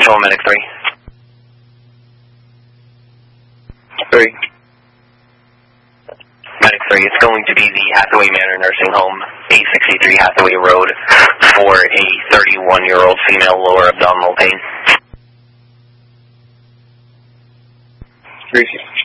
Control Medic 3. 3. Medic 3, it's going to be the Hathaway Manor Nursing Home, 863 Hathaway Road, for a 31-year-old female lower abdominal pain. 360.